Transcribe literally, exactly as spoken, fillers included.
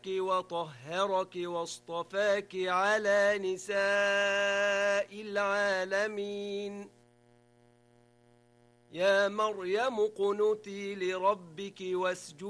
وطهرك واصطفاك على نساء العالمين. يا مريم اقنتي لربك واسجدي